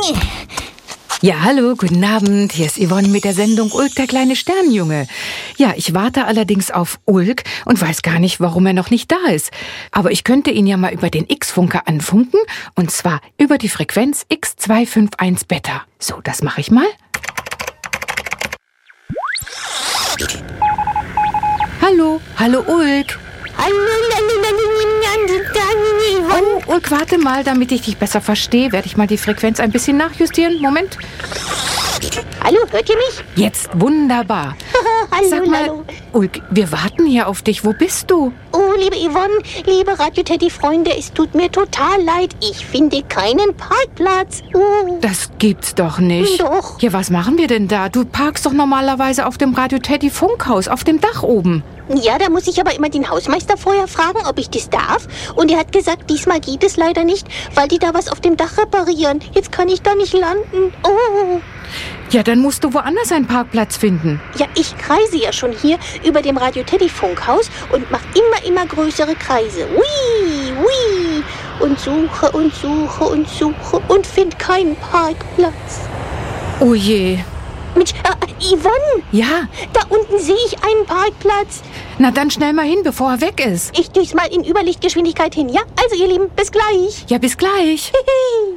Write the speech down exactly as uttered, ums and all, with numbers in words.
Ja, hallo, guten Abend. Hier ist Yvonne mit der Sendung Ulk, der kleine Sternjunge. Ja, ich warte allerdings auf Ulk und weiß gar nicht, warum er noch nicht da ist. Aber ich könnte ihn ja mal über den X-Funker anfunken, und zwar über die Frequenz X zwei fünf eins Beta. So, das mache ich mal. Hallo, hallo Ulk. Oh, Ulk, warte mal, damit ich dich besser verstehe, werde ich mal die Frequenz ein bisschen nachjustieren. Moment. Hallo, hört ihr mich? Jetzt wunderbar. Hallo, Sag mal, hallo. Ulk, wir warten hier auf dich. Wo bist du? Oh, liebe Yvonne, liebe Radio-Teddy-Freunde, es tut mir total leid. Ich finde keinen Parkplatz. Oh. Das gibt's doch nicht. Doch. Ja, was machen wir denn da? Du parkst doch normalerweise auf dem Radio-Teddy-Funkhaus, auf dem Dach oben. Ja, da muss ich aber immer den Hausmeister vorher fragen, ob ich das darf. Und er hat gesagt, diesmal geht es leider nicht, weil die da was auf dem Dach reparieren. Jetzt kann ich da nicht landen. Oh. Ja, dann musst du woanders einen Parkplatz finden. Ja, ich kreise ja schon hier über dem Radio-Teddy-Funkhaus und mache immer, immer größere Kreise. Ui, ui. Und suche und suche und suche und finde keinen Parkplatz. Oh je. Mensch, äh, Yvonne, Ja, da unten sehe ich einen Parkplatz. na dann schnell mal hin, bevor er weg ist. Ich düse mal in Überlichtgeschwindigkeit hin, ja? Also ihr Lieben, bis gleich. Ja, bis gleich.